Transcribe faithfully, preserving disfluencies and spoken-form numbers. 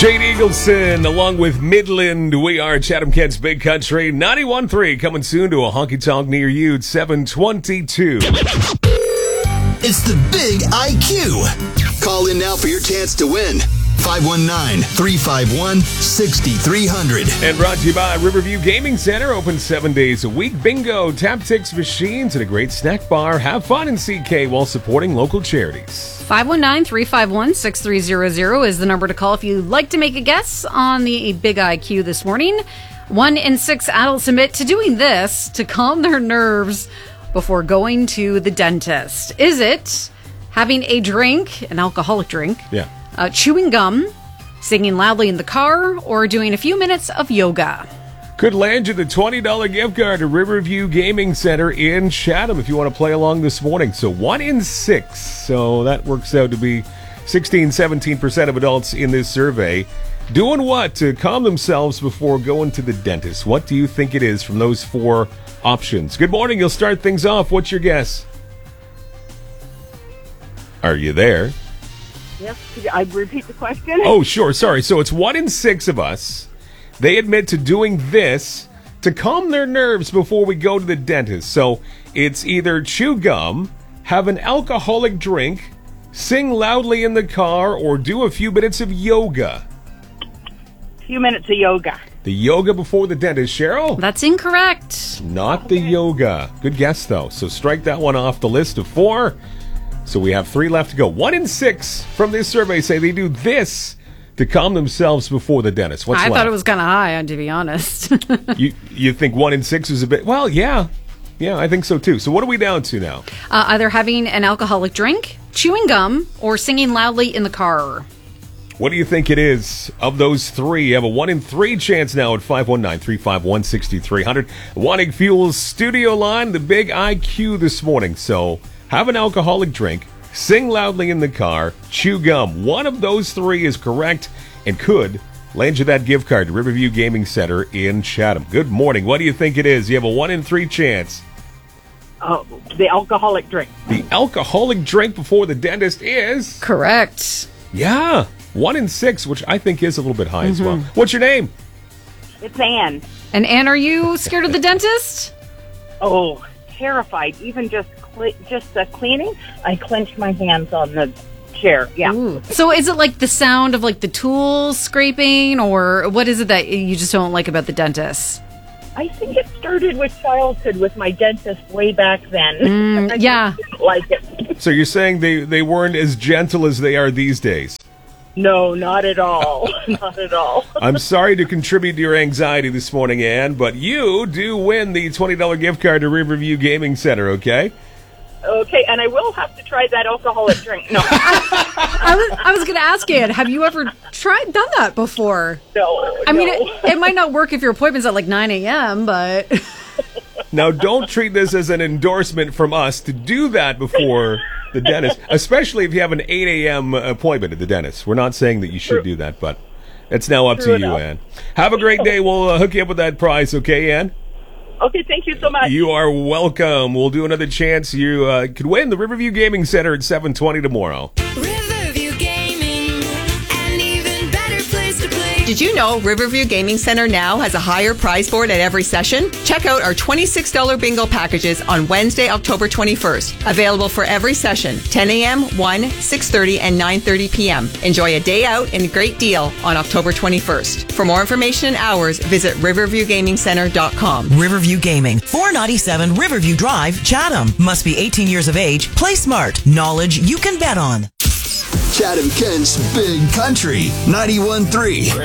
Jade Eagleson, along with Midland. We are Chatham-Kent's Big Country. ninety-one point three coming soon to a honky-tonk near you at seven twenty-two. It's the Big I Q. Call in now for your chance to win. five one nine, three five one, six three zero zero. And brought to you by Riverview Gaming Center. Open seven days a week. Bingo, tap-tix machines, and a great snack bar. Have fun in C K while supporting local charities. five one nine, three five one, six three zero zero is the number to call if you'd like to make a guess on the Big I Q this morning. One in six adults admit to doing this to calm their nerves before going to the dentist. Is it having a drink, an alcoholic drink? Yeah. Uh, chewing gum, singing loudly in the car, or doing a few minutes of yoga? Could land you the twenty dollars gift card to Riverview Gaming Center in Chatham if you want to play along this morning. So one in six. So that works out to be sixteen, seventeen percent of adults in this survey. Doing what to calm themselves before going to the dentist? What do you think it is from those four options? Good morning. You'll start things off. What's your guess? Are you there? Yes, could I repeat the question? Oh, sure. Sorry. So it's one in six of us. They admit to doing this to calm their nerves before we go to the dentist. So it's either chew gum, have an alcoholic drink, sing loudly in the car, or do a few minutes of yoga. A few minutes of yoga. The yoga before the dentist. Cheryl? That's incorrect. Not the yoga. Good guess, though. So strike that one off the list of four. So we have three left to go. One in six from this survey say they do this to calm themselves before the dentist. What's I left? thought it was kind of high, to be honest. you you think one in six is a bit... Well, yeah. Yeah, I think so, too. So what are we down to now? Uh, either having an alcoholic drink, chewing gum, or singing loudly in the car. What do you think it is of those three? You have a one in three chance now at five one nine, three five one, six three zero zero. Wanting Fuel's studio line, the Big I Q this morning. So have an alcoholic drink, sing loudly in the car, chew gum. One of those three is correct and could land you that gift card to Riverview Gaming Center in Chatham. Good morning. What do you think it is? You have a one in three chance. Oh, the alcoholic drink. The alcoholic drink before the dentist is... Correct. Yeah. One in six, which I think is a little bit high Mm-hmm. as well. What's your name? It's Anne. And Anne, are you scared of the dentist? Oh, terrified. Even just cle- just the cleaning, I clench my hands on the chair. Yeah. Ooh. So is it like the sound of like the tools scraping, or what is it that you just don't like about the dentist? I think it started with childhood with my dentist way back then. Mm, I yeah. just didn't like it. So you're saying they, they weren't as gentle as they are these days? No, not at all. Not at all. I'm sorry to contribute to your anxiety this morning, Ann, but you do win the twenty dollars gift card to Riverview Gaming Center, okay? Okay, and I will have to try that alcoholic drink. No. I was I was going to ask Anne, have you ever tried done that before? No. I mean, no. it, it might not work if your appointment's at like nine a.m., but... Now, don't treat this as an endorsement from us to do that before the dentist, especially if you have an eight a.m. appointment at the dentist. We're not saying that you should do that, but it's now up True to you, enough. Ann. Have a great day. We'll uh, hook you up with that prize, okay, Ann? Okay, thank you so much. You are welcome. We'll do another chance. You uh, could win the Riverview Gaming Center at seven twenty tomorrow. Riverview Gaming, an even better place to play. Did you know Riverview Gaming Center now has a higher prize board at every session? Check out our twenty-six dollars bingo packages on Wednesday, October twenty-first. Available for every session, ten a.m., one, six thirty, and nine thirty p.m. Enjoy a day out and a great deal on October twenty-first. For more information and hours, visit riverview gaming center dot com. Riverview Gaming, four ninety-seven Riverview Drive, Chatham. Must be eighteen years of age. Play smart. Knowledge you can bet on. Chatham-Kent's Big Country, ninety-one point three.